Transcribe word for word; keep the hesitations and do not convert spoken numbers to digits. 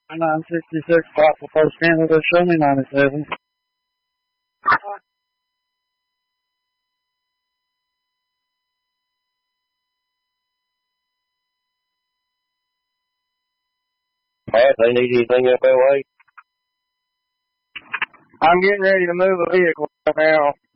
nine sixty-six, spot for Post Canada, show me ninety-seven. Pat, they need anything up that way? I'm getting ready to move a vehicle right now.